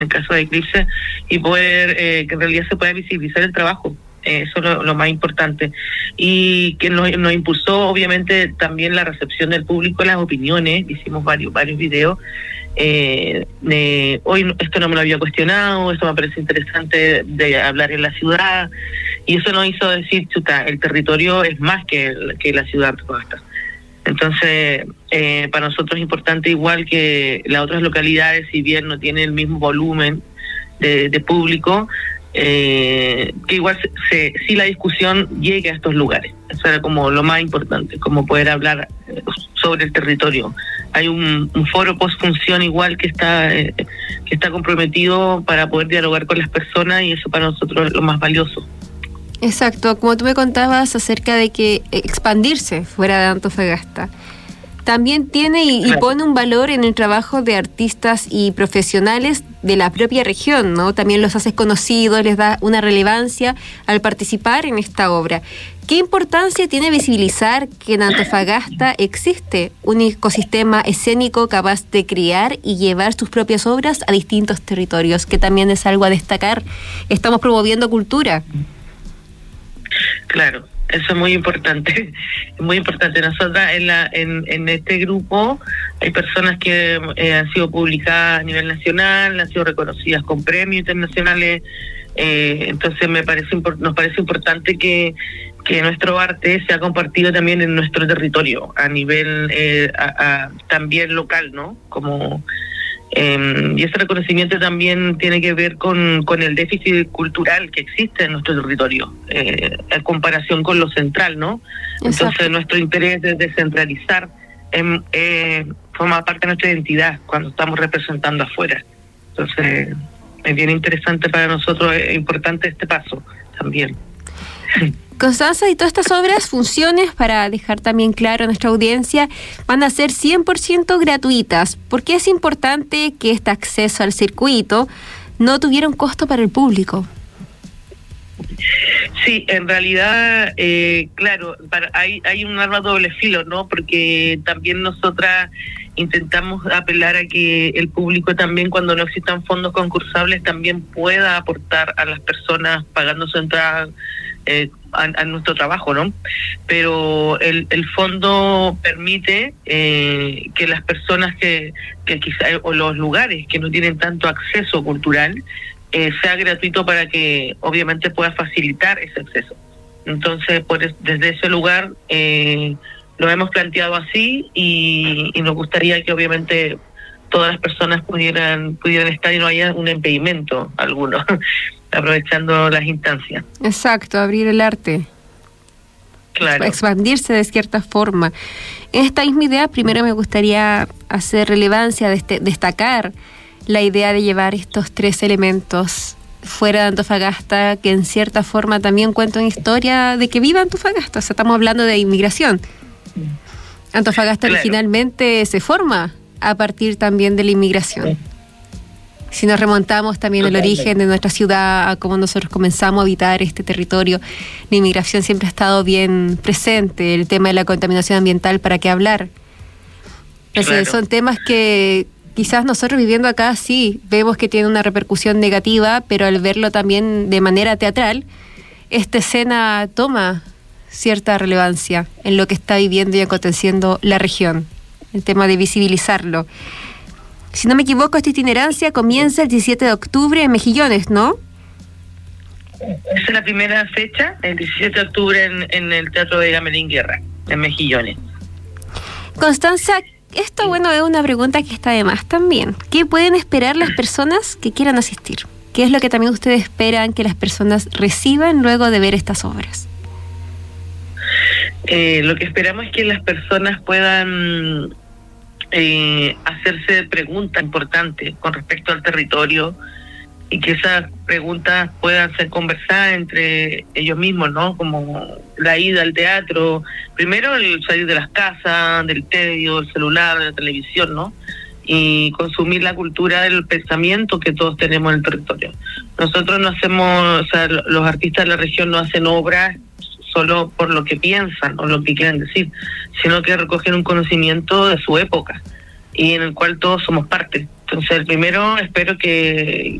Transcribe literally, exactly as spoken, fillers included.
el caso de Eclipse, y poder eh, que en realidad se pueda visibilizar el trabajo. Eh, eso es lo, lo más importante. Y que nos, nos impulsó, obviamente, también la recepción del público, las opiniones. Hicimos varios varios videos. Eh, de, hoy esto no me lo había cuestionado, esto me parece interesante de hablar en la ciudad. Y eso nos hizo decir, chuta, el territorio es más que, que la ciudad de Antofagasta. Entonces, eh, para nosotros es importante, igual que las otras localidades, si bien no tienen el mismo volumen de, de público, eh, que igual se, se, si la discusión llegue a estos lugares. Eso era como lo más importante, como poder hablar sobre el territorio. Hay un, un foro post-función igual que está eh, que está comprometido para poder dialogar con las personas, y eso para nosotros es lo más valioso. Exacto, como tú me contabas acerca de que expandirse fuera de Antofagasta también tiene y, y pone un valor en el trabajo de artistas y profesionales de la propia región, ¿no? También los haces conocidos, les da una relevancia al participar en esta obra. ¿Qué importancia tiene visibilizar que en Antofagasta existe un ecosistema escénico capaz de crear y llevar sus propias obras a distintos territorios? Que también es algo a destacar. Estamos promoviendo cultura. Claro, eso es muy importante, muy importante. Nosotras en la en, en este grupo hay personas que eh, han sido publicadas a nivel nacional, han sido reconocidas con premios internacionales, eh, entonces me parece nos parece importante que que nuestro arte sea compartido también en nuestro territorio, a nivel eh, a, a, también local, ¿no? Como Eh, y ese reconocimiento también tiene que ver con, con el déficit cultural que existe en nuestro territorio, eh, en comparación con lo central, ¿no? Exacto. Entonces nuestro interés de descentralizar eh, eh, forma parte de nuestra identidad cuando estamos representando afuera. Entonces es bien interesante para nosotros, es importante este paso también. Constanza, y todas estas obras, funciones, para dejar también claro a nuestra audiencia, van a ser cien por ciento gratuitas. ¿Por qué es importante que este acceso al circuito no tuviera un costo para el público? Sí, en realidad, eh, claro, para, hay, hay un arma doble filo, ¿no? Porque también nosotras intentamos apelar a que el público también, cuando no existan fondos concursables, también pueda aportar a las personas pagando su entrada eh, a, a nuestro trabajo, ¿no? Pero el, el fondo permite eh, que las personas que, que quizá, o los lugares que no tienen tanto acceso cultural, Eh, sea gratuito para que obviamente pueda facilitar ese acceso. Entonces, por es, desde ese lugar eh, lo hemos planteado así, y, y nos gustaría que obviamente todas las personas pudieran pudieran estar y no haya un impedimento alguno, aprovechando las instancias. Exacto, abrir el arte. Claro. Expandirse de cierta forma. En esta misma idea, primero me gustaría hacer relevancia, de este, destacar la idea de llevar estos tres elementos fuera de Antofagasta, que en cierta forma también cuenta una historia de que viva Antofagasta. O sea, estamos hablando de inmigración. Antofagasta claro. Originalmente se forma a partir también de la inmigración. Sí. Si nos remontamos también al origen de nuestra ciudad, a cómo nosotros comenzamos a habitar este territorio, la inmigración siempre ha estado bien presente. El tema de la contaminación ambiental, ¿para qué hablar? Entonces, claro. Son temas que quizás nosotros viviendo acá sí vemos que tiene una repercusión negativa, pero al verlo también de manera teatral, esta escena toma cierta relevancia en lo que está viviendo y aconteciendo la región, el tema de visibilizarlo. Si no me equivoco, esta itinerancia comienza el diecisiete de octubre en Mejillones, ¿no? Esa es la primera fecha, el diecisiete de octubre en, en el Teatro de Gamelín Guerra, en Mejillones. Constanza, esto, bueno, es una pregunta que está de más también. ¿Qué pueden esperar las personas que quieran asistir? ¿Qué es lo que también ustedes esperan que las personas reciban luego de ver estas obras? Eh, lo que esperamos es que las personas puedan eh, hacerse preguntas importantes con respecto al territorio, y que esas preguntas puedan ser conversadas entre ellos mismos, ¿no? Como la ida al teatro, primero el salir de las casas, del tedio, del celular, de la televisión, ¿no? Y consumir la cultura del pensamiento que todos tenemos en el territorio. Nosotros no hacemos, o sea, los artistas de la región no hacen obras solo por lo que piensan o lo que quieren decir, sino que recogen un conocimiento de su época. y en el cual todos somos parte. Entonces, primero espero que